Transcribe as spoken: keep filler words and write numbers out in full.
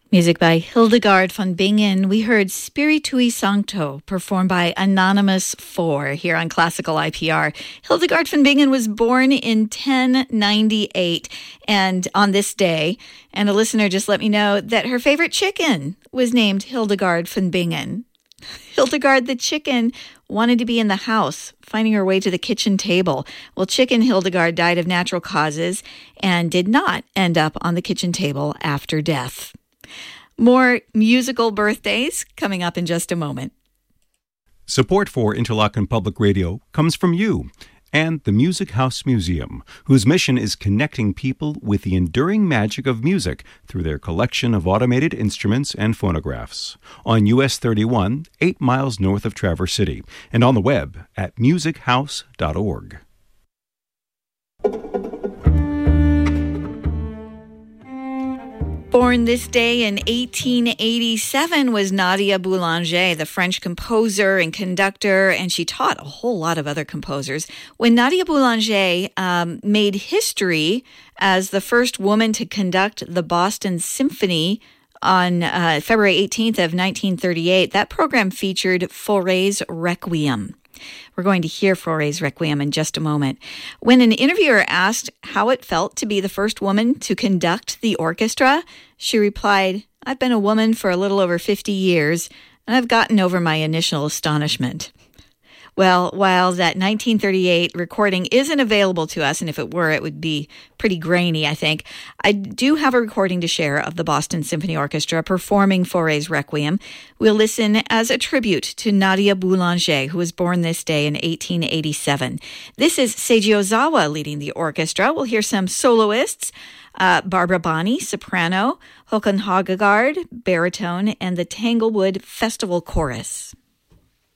Music by Hildegard von Bingen. We heard Spiritui Sancto, performed by Anonymous four here on Classical I P R. Hildegard von Bingen was born in ten ninety-eight, and on this day, and a listener just let me know that her favorite chicken was named Hildegard von Bingen. Hildegard the chicken wanted to be in the house, finding her way to the kitchen table. Well, Chicken Hildegard died of natural causes and did not end up on the kitchen table after death. More musical birthdays coming up in just a moment. Support for Interlochen Public Radio comes from you and the Music House Museum, whose mission is connecting people with the enduring magic of music through their collection of automated instruments and phonographs. On U S thirty-one, eight miles north of Traverse City, and on the web at music house dot org. Born this day in eighteen eighty-seven was Nadia Boulanger, the French composer and conductor, and she taught a whole lot of other composers. When Nadia Boulanger um, made history as the first woman to conduct the Boston Symphony on uh, February eighteenth of nineteen thirty-eight, that program featured Fauré's Requiem. We're going to hear Fauré's Requiem in just a moment. When an interviewer asked how it felt to be the first woman to conduct the orchestra, she replied, "I've been a woman for a little over fifty years, and I've gotten over my initial astonishment." Well, while that nineteen thirty-eight recording isn't available to us, and if it were, it would be pretty grainy, I think, I do have a recording to share of the Boston Symphony Orchestra performing Fauré's Requiem. We'll listen as a tribute to Nadia Boulanger, who was born this day in eighteen eighty-seven. This is Seiji Ozawa leading the orchestra. We'll hear some soloists, uh, Barbara Bonney, soprano, Håkon Hagegard, baritone, and the Tanglewood Festival Chorus.